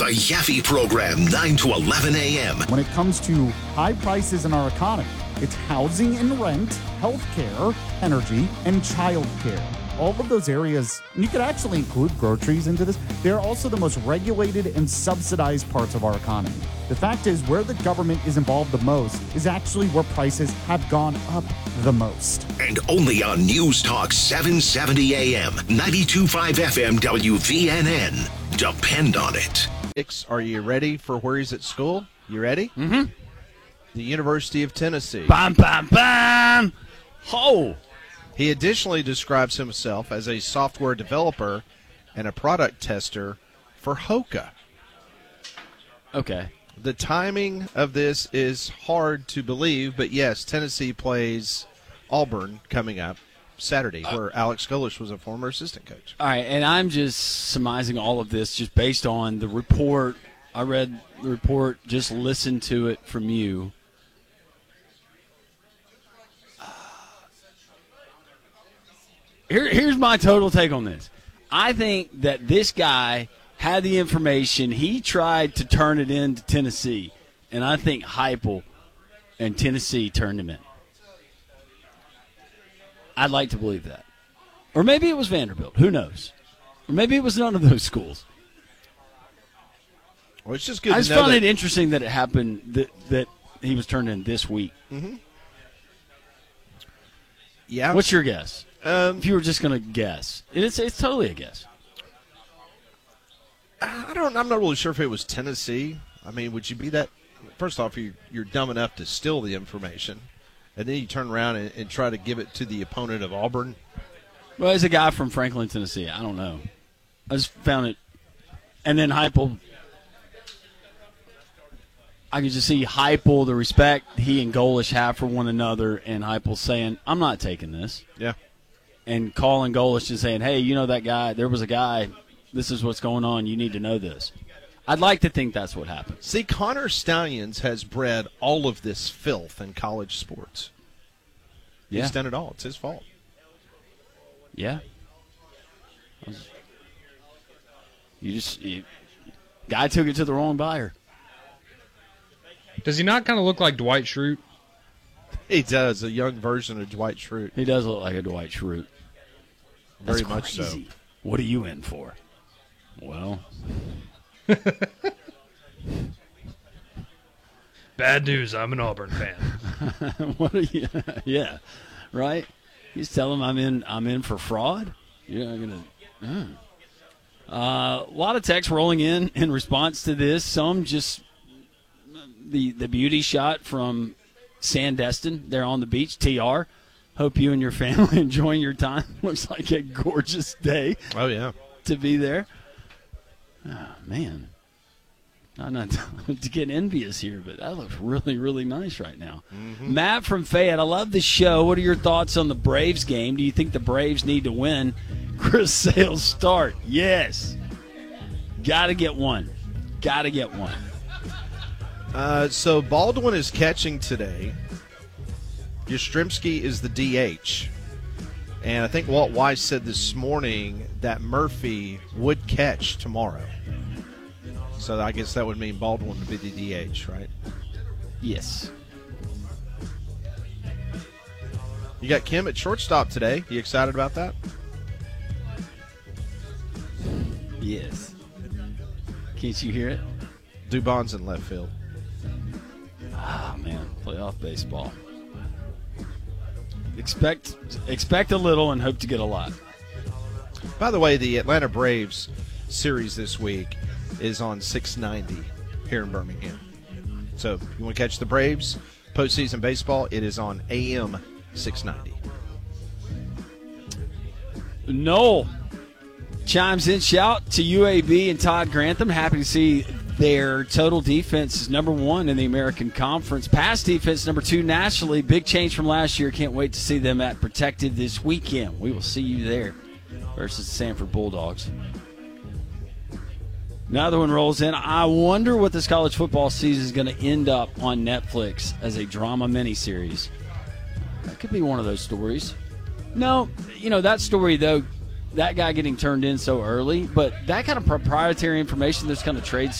The Yaffe Program, 9 to 11 a.m. When it comes to high prices in our economy, it's housing and rent, healthcare, energy, and childcare. All of those areas, and you could actually include groceries into this, they're also the most regulated and subsidized parts of our economy. The fact is, where the government is involved the most is actually where prices have gone up the most. And only on News Talk 770 AM, 92.5 FM WVNN. Depend on it. Are you ready for where he's at school? You ready? Mm-hmm. The University of Tennessee. Bam, bam, bam! Ho! He additionally describes himself as a software developer and a product tester for Hoka. Okay. The timing of this is hard to believe, but yes, Tennessee plays Auburn coming up Saturday, where Alex Golesh was a former assistant coach. All right, and I'm just surmising all of this just based on the report. I read the report, just listened to it from you. Here's my total take on this. I think that this guy had the information. He tried to turn it into Tennessee, and I think Heupel and Tennessee turned him in. I'd like to believe that. Or maybe it was Vanderbilt. Who knows? Or maybe it was none of those schools. Well, it's just good I to just know found that it interesting that it happened, that he was turned in this week. Mm-hmm. Yeah. What's your guess? If you were just going to guess. It's totally a guess. I'm not really sure if it was Tennessee. I mean, would you be that? First off, you're dumb enough to steal the information, and then you turn around and try to give it to the opponent of Auburn. Well, he's a guy from Franklin, Tennessee. I don't know. I just found it. And then Heupel. I could just see Heupel, the respect he and Golesh have for one another, and Heupel saying, I'm not taking this. Yeah. And calling Golesh and saying, hey, you know that guy, there was a guy, this is what's going on, you need to know this. I'd like to think that's what happened. See, Connor Stallions has bred all of this filth in college sports. Yeah. He's done it all. It's his fault. Yeah. Guy took it to the wrong buyer. Does he not kind of look like Dwight Schrute? He does, a young version of Dwight Schrute. He does look like a Dwight Schrute. Very much so. What are you in for? Well. Bad news, I'm an Auburn fan. What are you? Yeah, right? He's telling him I'm in for fraud? You're not going to. A lot of text rolling in response to this. Some just the beauty shot from Sandestin there on the beach. TR, hope you and your family enjoying your time. Looks like a gorgeous day. Oh, yeah. To be there. Oh, man. Not to get envious here, but that looks really, really nice right now. Mm-hmm. Matt from Fayette, I love the show. What are your thoughts on the Braves game? Do you think the Braves need to win? Chris Sales start. Yes. Got to get one. Got to get one. So Baldwin is catching today. Yastrzemski is the DH. And I think Walt Weiss said this morning that Murphy would catch tomorrow. So I guess that would mean Baldwin would be the DH, right? Yes. You got Kim at shortstop today. You excited about that? Yes. Can't you hear it? Dubon's in left field. Oh, man. Playoff baseball. Expect a little and hope to get a lot. By the way, the Atlanta Braves series this week is on 690 here in Birmingham. So if you want to catch the Braves postseason baseball, it is on AM 690. Noel chimes in. Shout to UAB and Todd Grantham. Happy to see their total defense is number 1 in the American Conference. Pass defense number 2 nationally. Big change from last year. Can't wait to see them at Protected this weekend. We will see you there versus the Sanford Bulldogs. Another one rolls in. I wonder what this college football season is going to end up on Netflix as a drama miniseries. That could be one of those stories. No, that story, though, that guy getting turned in so early, but that kind of proprietary information, those kind of trade